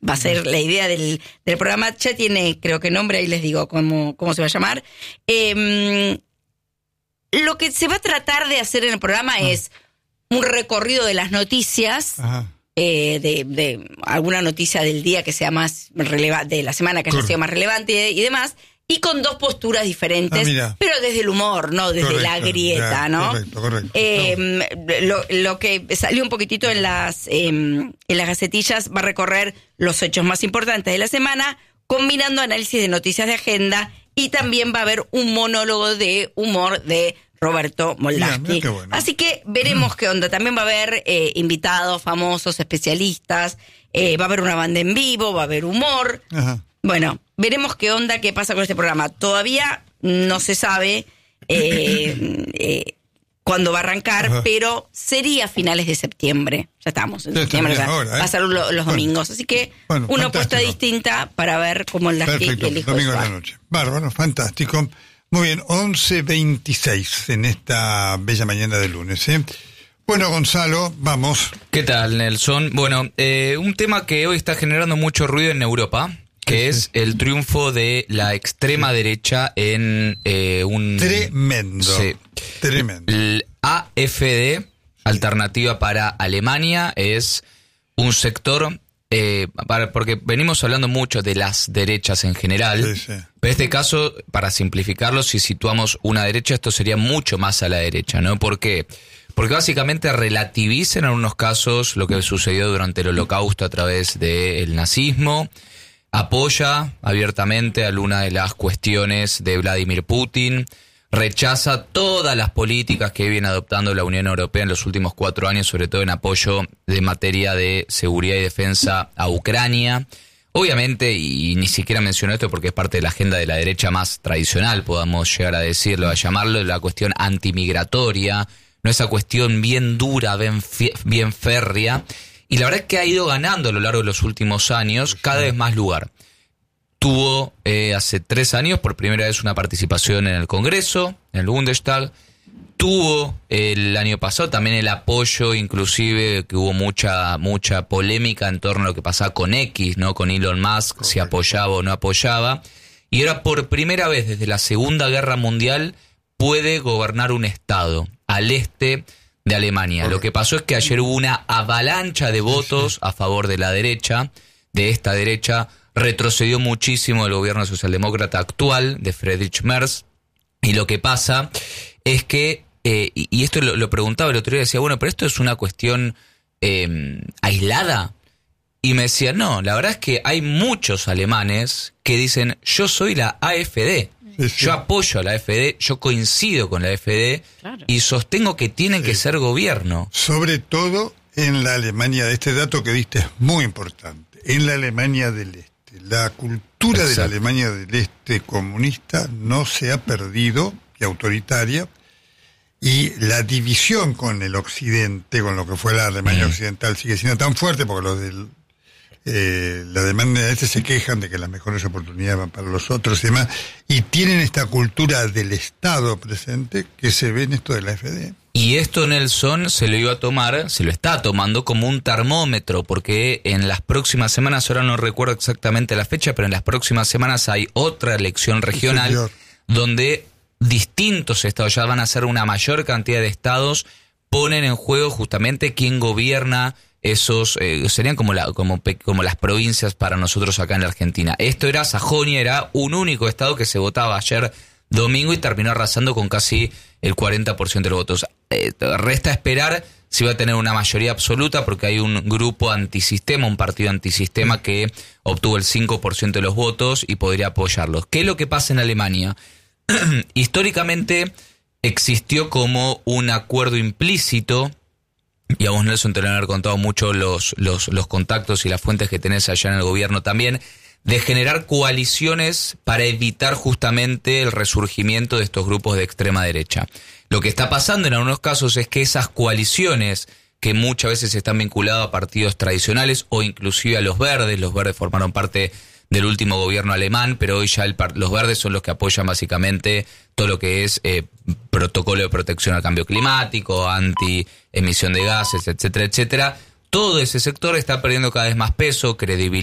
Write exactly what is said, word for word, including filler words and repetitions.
va a ser la idea del, del programa. Ya tiene, creo que nombre, ahí les digo cómo, cómo se va a llamar. Eh, lo que se va a tratar de hacer en el programa ah. es un recorrido de las noticias, eh, de, de alguna noticia del día que sea más relevante, de la semana que haya sido más relevante y, y demás, y con dos posturas diferentes, ah, pero desde el humor, no desde correcto, la grieta, ya, ¿no? Correcto, correcto. Eh, lo, lo que salió un poquitito en las, eh, en las gacetillas va a recorrer los hechos más importantes de la semana, combinando análisis de noticias de agenda, y también va a haber un monólogo de humor de Roberto Moldavsky. Bueno. Así que veremos mm. qué onda. También va a haber eh, invitados, famosos, especialistas, eh, va a haber una banda en vivo, va a haber humor. Ajá. Bueno, veremos qué onda, qué pasa con este programa. Todavía no se sabe eh, eh, cuándo va a arrancar, Ajá. pero sería a finales de septiembre. Ya estamos en ya septiembre, ya, ahora, ¿eh? Va a ser lo, los bueno. domingos. Así que bueno, una apuesta distinta para ver cómo el Perfecto, el hijo domingo de la noche. Bárbaro, fantástico. Muy bien, once veintiséis en esta bella mañana de lunes, ¿eh? Bueno, Gonzalo, vamos. ¿Qué tal, Nelson? Bueno, eh, un tema que hoy está generando mucho ruido en Europa, que sí, es sí. el triunfo de la extrema sí. derecha en eh, un... Tremendo. Sí. Tremendo. El A F D, Alternativa para Alemania, es un sector... Eh, para, porque venimos hablando mucho de las derechas en general, sí, sí. pero en este caso, para simplificarlo, si situamos una derecha, esto sería mucho más a la derecha, ¿no? ¿Por qué? Porque básicamente relativizan en algunos casos lo que sucedió durante el Holocausto a través del nazismo, apoya abiertamente alguna de las cuestiones de Vladimir Putin, rechaza todas las políticas que viene adoptando la Unión Europea en los últimos cuatro años, sobre todo en apoyo de materia de seguridad y defensa a Ucrania. Obviamente, y ni siquiera menciono esto porque es parte de la agenda de la derecha más tradicional, podamos llegar a decirlo, a llamarlo, la cuestión antimigratoria, no esa cuestión bien dura, bien, bien férrea. Y la verdad es que ha ido ganando a lo largo de los últimos años cada vez más lugar. Tuvo eh, hace tres años por primera vez una participación en el Congreso, en el Bundestag. Tuvo el año pasado también el apoyo, inclusive que hubo mucha mucha polémica en torno a lo que pasaba con X, ¿no? Con Elon Musk, correcto, si apoyaba o no apoyaba. Y ahora por primera vez desde la Segunda Guerra Mundial puede gobernar un estado al este de Alemania. Correcto. Lo que pasó es que ayer hubo una avalancha de votos a favor de la derecha, de esta derecha. Retrocedió muchísimo el gobierno socialdemócrata actual de Friedrich Merz, y lo que pasa es que, eh, y, y esto lo, lo preguntaba el otro día, decía, bueno, pero esto es una cuestión eh, aislada, y me decía, no, la verdad es que hay muchos alemanes que dicen, yo soy la A F D, sí, sí. yo apoyo a la A F D, yo coincido con la A F D, claro. y sostengo que tienen sí. que ser gobierno. Sobre todo en la Alemania, este dato que diste es muy importante, en la Alemania del Este. La cultura Exacto. de la Alemania del Este comunista no se ha perdido, y autoritaria, y la división con el Occidente, con lo que fue la Alemania mm. occidental, sigue siendo tan fuerte, porque los del eh, la demanda de este se quejan de que las mejores oportunidades van para los otros y demás, y tienen esta cultura del Estado presente que se ve en esto de la A F D. Y esto Nelson se lo iba a tomar, se lo está tomando como un termómetro, porque en las próximas semanas, ahora no recuerdo exactamente la fecha, pero en las próximas semanas hay otra elección regional Señor. donde distintos estados, ya van a ser una mayor cantidad de estados, ponen en juego justamente quién gobierna esos, eh, serían como, la, como, como las provincias para nosotros acá en la Argentina. Esto era Sajonia, era un único estado que se votaba ayer domingo y terminó arrasando con casi el cuarenta por ciento de los votos. Eh, resta esperar si va a tener una mayoría absoluta, porque hay un grupo antisistema, un partido antisistema que obtuvo el cinco por ciento de los votos y podría apoyarlos. ¿Qué es lo que pasa en Alemania? Históricamente existió como un acuerdo implícito, y a vos, Nelson, te lo han contado mucho los, los, los contactos y las fuentes que tenés allá en el gobierno también, de generar coaliciones para evitar justamente el resurgimiento de estos grupos de extrema derecha. Lo que está pasando en algunos casos es que esas coaliciones, que muchas veces están vinculadas a partidos tradicionales o inclusive a los verdes, los verdes formaron parte del último gobierno alemán, pero hoy ya el, los verdes son los que apoyan básicamente todo lo que es eh, protocolo de protección al cambio climático, anti-emisión de gases, etcétera, etcétera. Todo ese sector está perdiendo cada vez más peso, credibilidad.